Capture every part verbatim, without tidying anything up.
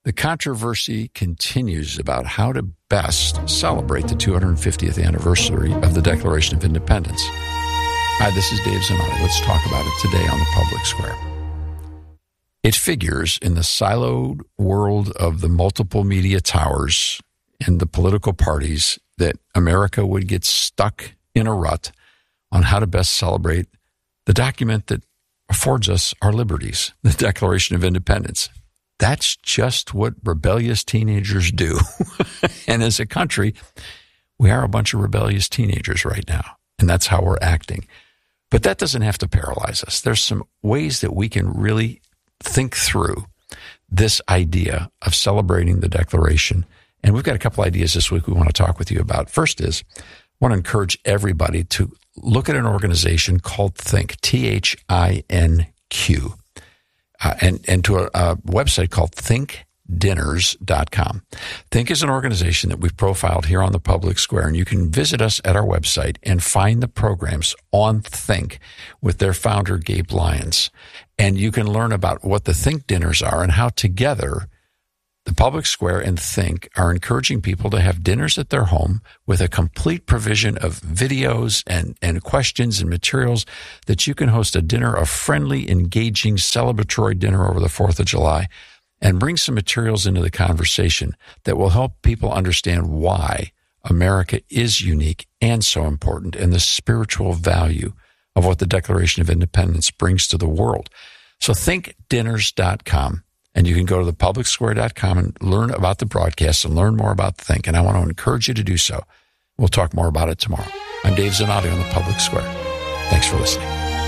The controversy continues about how to best celebrate the two hundred fiftieth anniversary of the Declaration of Independence. Hi, this is Dave Zanotti. Let's talk about it today on the Public Square. It figures in the siloed world of the multiple media towers and the political parties that America would get stuck in a rut on how to best celebrate the document that affords us our liberties, the Declaration of Independence. That's just what rebellious teenagers do. And as a country, we are a bunch of rebellious teenagers right now, and that's how we're acting. But that doesn't have to paralyze us. There's some ways that we can really think through this idea of celebrating the Declaration. And we've got a couple ideas this week we want to talk with you about. First is, I want to encourage everybody to look at an organization called Think, T H I N Q. Uh, and, and to a, a website called think dinners dot com. Think is an organization that we've profiled here on the Public Square, and you can visit us at our website and find the programs on Think with their founder, Gabe Lyons. And you can learn about what the Think Dinners are and how together the Public Square and Think are encouraging people to have dinners at their home with a complete provision of videos and, and questions and materials that you can host a dinner, a friendly, engaging, celebratory dinner over the fourth of July, and bring some materials into the conversation that will help people understand why America is unique and so important and the spiritual value of what the Declaration of Independence brings to the world. So think dinners dot com. And you can go to the public square dot com and learn about the broadcast and learn more about Think. And I want to encourage you to do so. We'll talk more about it tomorrow. I'm Dave Zanotti on the Public Square. Thanks for listening.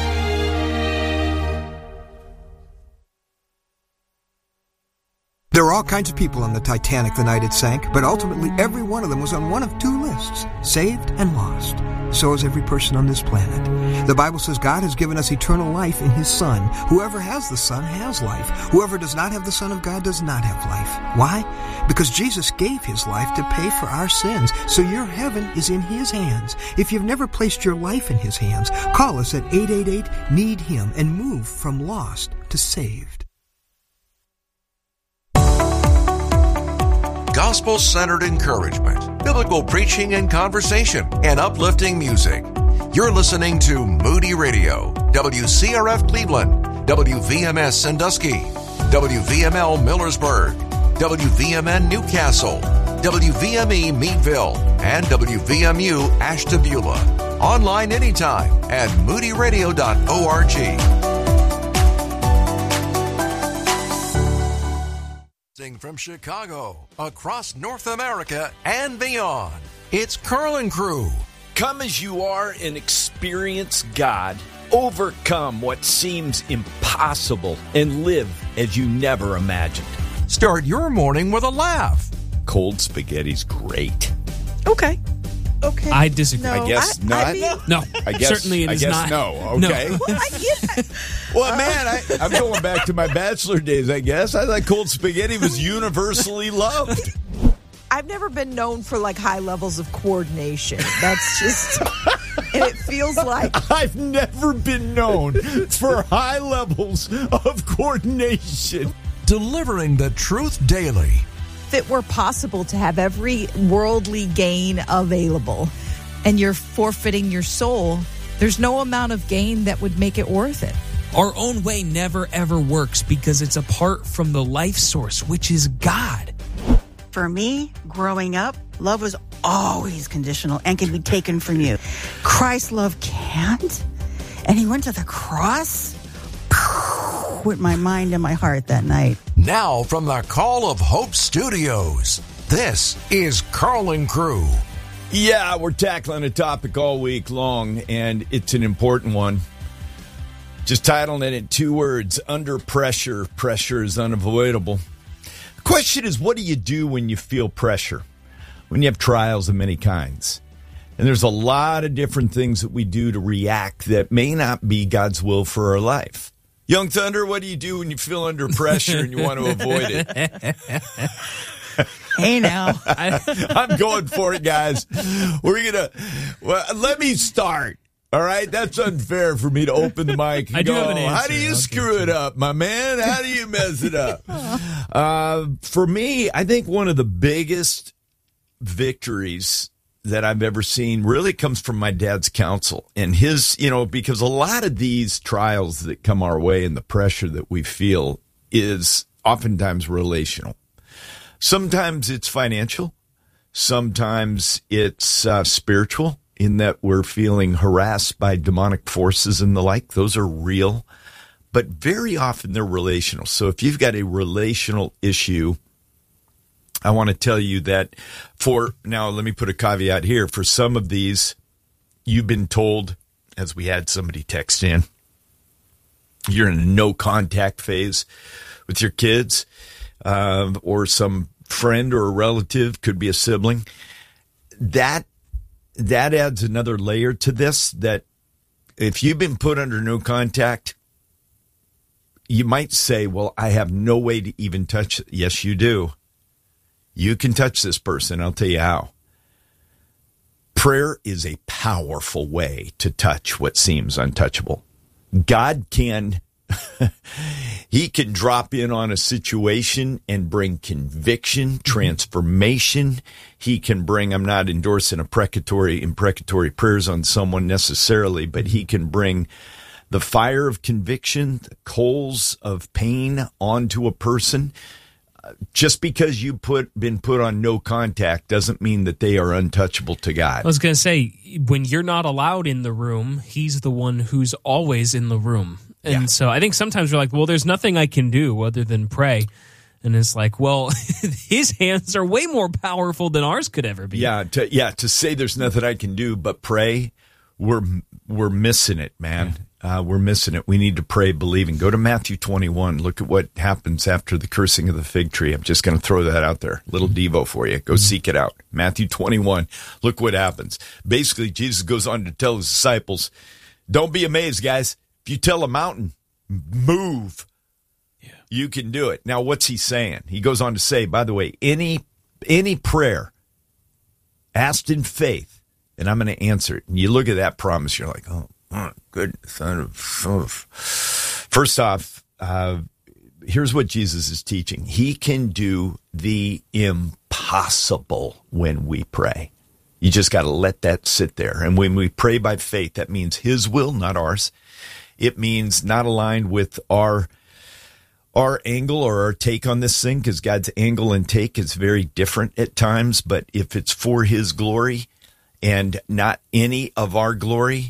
There are all kinds of people on the Titanic the night it sank, but ultimately every one of them was on one of two lists, saved and lost. So is every person on this planet. The Bible says God has given us eternal life in His Son. Whoever has the Son has life. Whoever does not have the Son of God does not have life. Why? Because Jesus gave His life to pay for our sins, so your heaven is in His hands. If you've never placed your life in His hands, call us at eight eight eight, need him and move from lost to saved. Gospel-centered encouragement, biblical preaching and conversation, and uplifting music. You're listening to Moody Radio, W C R F Cleveland, W V M S Sandusky, W V M L Millersburg, W V M N Newcastle, W V M E Meadville, and W V M U Ashtabula. Online anytime at moody radio dot org. From Chicago, across North America and beyond, it's Curl and Crew. Come as you are and experience God. Overcome what seems impossible and live as you never imagined. Start your morning with a laugh. Cold spaghetti's great. Okay. Okay. I disagree. No, I guess I, not. I mean, no, I guess, certainly it I is guess not. No. Okay. No. well, I get Well, man, I, I'm going back to my bachelor days, I guess. I thought cold spaghetti was universally loved. I've never been known for like high levels of coordination. That's just, and it feels like I've never been known for high levels of coordination. Delivering the truth daily. if it were possible to have every worldly gain available and you're forfeiting your soul, there's no amount of gain that would make it worth it. Our own way never, ever works because it's apart from the life source, which is God. For me, growing up, love was always conditional and can be taken from you. Christ's love can't. And he went to the cross with my mind and my heart that night. Now from the Call of Hope Studios, this is Curl and Crew. Yeah, we're tackling a topic all week long, and it's an important one. Just titling it in two words, under pressure. Pressure is unavoidable. The question is, what do you do when you feel pressure? When you have trials of many kinds? And there's a lot of different things that we do to react that may not be God's will for our life. Young Thunder, what do you do when you feel under pressure and you want to avoid it? Hey, now. I, I'm going for it, guys. We're going to, well, let me start. All right, that's unfair for me to open the mic and I do go, have an answer. how do you I'll screw it up, my man? How do you mess it up? uh, for me, I think one of the biggest victories that I've ever seen really comes from my dad's counsel and his, you know, because a lot of these trials that come our way and the pressure that we feel is oftentimes relational. Sometimes it's financial. Sometimes it's uh, spiritual, in that we're feeling harassed by demonic forces and the like. Those are real, but very often they're relational. So if you've got a relational issue, I want to tell you that for, now let me put a caveat here. For some of these, you've been told, as we had somebody text in, you're in a no contact phase with your kids, uh, or some friend or a relative, could be a sibling. That That adds another layer to this, that if you've been put under no contact, you might say, well, I have no way to even touch it. Yes, you do. You can touch this person. I'll tell you how. Prayer is a powerful way to touch what seems untouchable. God can, he can drop in on a situation and bring conviction, transformation. He can bring, I'm not endorsing a precatory, imprecatory prayers on someone necessarily, but he can bring the fire of conviction, the coals of pain onto a person. Just because you put been put on no contact doesn't mean that they are untouchable to God. I was going to say, when you're not allowed in the room, he's the one who's always in the room. And yeah. So I think sometimes we're like, well, there's nothing I can do other than pray. And it's like, well, his hands are way more powerful than ours could ever be. Yeah, to, yeah, to say there's nothing I can do but pray, we're we're missing it, man. Yeah. Uh, we're missing it. We need to pray believing. Go to Matthew twenty-one. Look at what happens after the cursing of the fig tree. I'm just going to throw that out there. Little Devo for you. Go mm-hmm. seek it out. Matthew twenty-one. Look what happens. Basically, Jesus goes on to tell his disciples, don't be amazed, guys. If you tell a mountain, move, yeah. you can do it. Now, what's he saying? He goes on to say, by the way, any any prayer asked in faith, and I'm going to answer it. And you look at that promise, you're like, oh, oh goodness. First off, uh, here's what Jesus is teaching. He can do the impossible when we pray. You just got to let that sit there. And when we pray by faith, that means his will, not ours. It means not aligned with our our angle or our take on this thing, because God's angle and take is very different at times. But if it's for his glory and not any of our glory,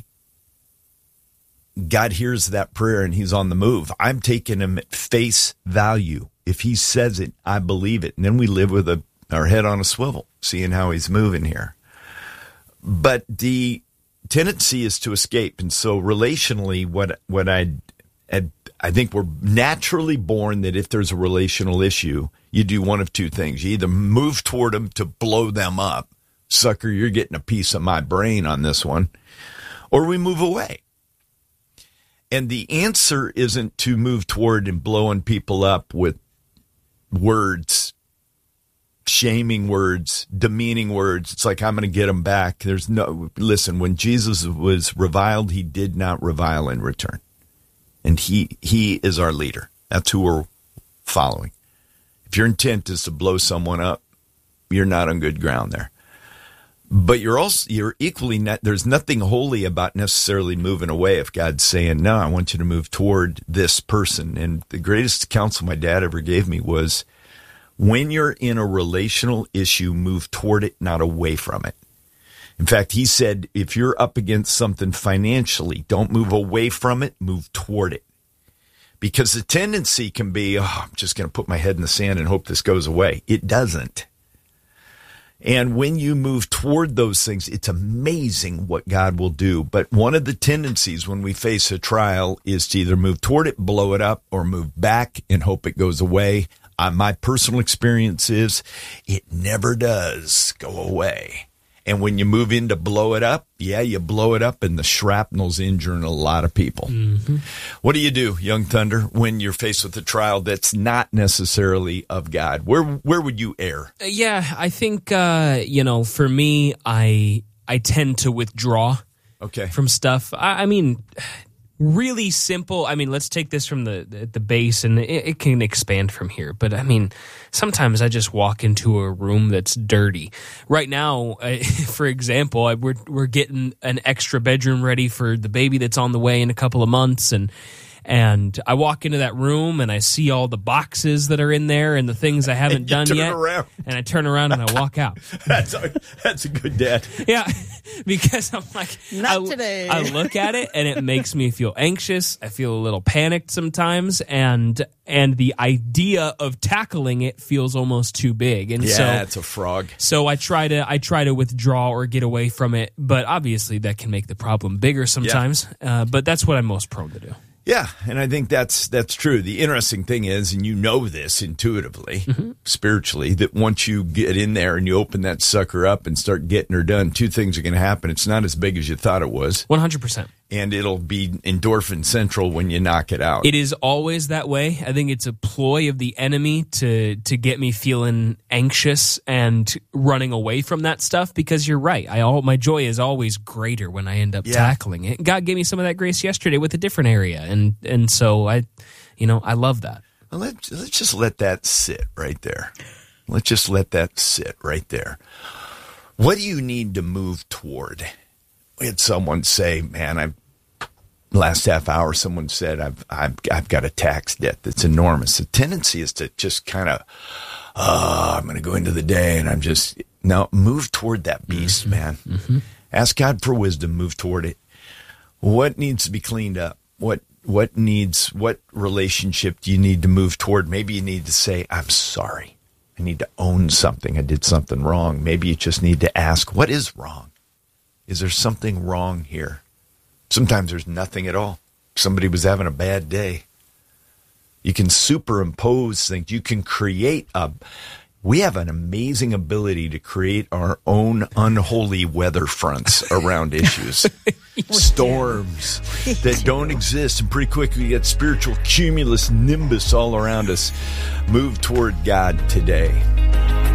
God hears that prayer and he's on the move. I'm taking him at face value. If he says it, I believe it. And then we live with a, our head on a swivel, seeing how he's moving here. But the tendency is to escape. And so relationally, what what I I think we're naturally born that if there's a relational issue, you do one of two things. You either move toward them to blow them up. Sucker, you're getting a piece of my brain on this one. Or we move away. And the answer isn't to move toward and blowing people up with words, shaming words, demeaning words. It's like, I'm going to get them back. There's no, listen, when Jesus was reviled, he did not revile in return. And he, he is our leader. That's who we're following. If your intent is to blow someone up, you're not on good ground there. But you're also, you're equally not, there's nothing holy about necessarily moving away if God's saying, no, I want you to move toward this person. And the greatest counsel my dad ever gave me was, when you're in a relational issue, move toward it, not away from it. In fact, he said, if you're up against something financially, don't move away from it, move toward it. Because the tendency can be, oh, I'm just going to put my head in the sand and hope this goes away. It doesn't. And when you move toward those things, it's amazing what God will do. But one of the tendencies when we face a trial is to either move toward it, blow it up, or move back and hope it goes away. Uh, my personal experience is it never does go away. And when you move in to blow it up, yeah, you blow it up and the shrapnel's injuring a lot of people. Mm-hmm. What do you do, Young Thunder, when you're faced with a trial that's not necessarily of God? Where where would you err? Uh, yeah, I think, uh, you know, for me, I I tend to withdraw. Okay. From stuff. I, I mean, really simple. I mean, let's take this from the the, the base, and it, it can expand from here. But I mean, sometimes I just walk into a room that's dirty. Right now, I, for example, I, we're we're getting an extra bedroom ready for the baby that's on the way in a couple of months, and. And I walk into that room and I see all the boxes that are in there and the things I haven't done turn yet. Around. And I turn around and I walk out. that's a, that's a good dad. Yeah, because I'm like, Not I, today. I look at it and it makes me feel anxious. I feel a little panicked sometimes, and and the idea of tackling it feels almost too big. And Yeah, so it's a frog. so I try to I try to withdraw or get away from it, but obviously that can make the problem bigger sometimes. Uh, but that's what I'm most prone to do. Yeah, and I think that's that's true. The interesting thing is, and you know this intuitively, mm-hmm. spiritually, that once you get in there and you open that sucker up and start getting her done, two things are going to happen. It's not as big as you thought it was. one hundred percent. And it'll be endorphin central when you knock it out. It is always that way. I think it's a ploy of the enemy to to get me feeling anxious and running away from that stuff, because you're right. I all my joy is always greater when I end up Yeah. tackling it. God gave me some of that grace yesterday with a different area, and and so I you know, I love that. Well, let's, let's just let that sit right there. Let's just let that sit right there. What do you need to move toward? We had someone say, man, I've last half hour, someone said, I've, I've, I've got a tax debt that's enormous. The tendency is to just kind of, oh, I'm going to go into the day and I'm just, no, move toward that beast, mm-hmm. man. Mm-hmm. Ask God for wisdom, move toward it. What needs to be cleaned up? What, what needs, what relationship do you need to move toward? Maybe you need to say, I'm sorry. I need to own something. I did something wrong. Maybe you just need to ask, what is wrong? Is there something wrong here? Sometimes there's nothing at all. Somebody was having a bad day. You can superimpose things. You can create a... We have an amazing ability to create our own unholy weather fronts around issues. Storms that don't exist. And pretty quickly you get spiritual cumulus nimbus all around us. Move toward God today.